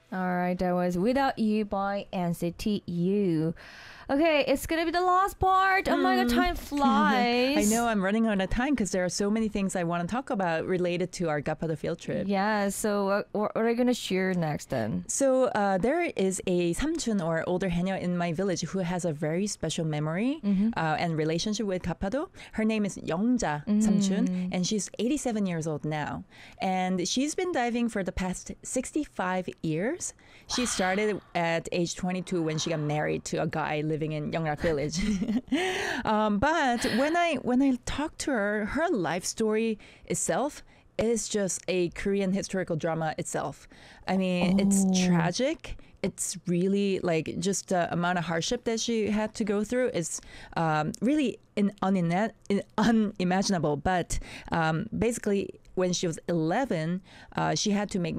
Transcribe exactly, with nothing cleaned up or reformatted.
All right, that was Without You by N C T U. Okay, it's gonna be the last part. Oh my god, time flies. I know I'm running out of time because there are so many things I want to talk about related to our Gapado field trip. Yeah, so uh, what are you gonna share next then? So uh, there is a samchun or older haenyeo in my village who has a very special memory Mm-hmm. uh, and relationship with Gapado. Her name is Youngja Mm. Samchun, and she's eighty-seven years old now. And she's been diving for the past sixty-five years. She started at age twenty-two when she got married to a guy living in Yeongrak village. um, but when I when I talked to her, her life story itself is just a Korean historical drama itself. I mean, it's Oh. tragic. It's really like just the amount of hardship that she had to go through is um, really in, unina- in, unimaginable. But um, basically, when she was eleven, uh, she had to make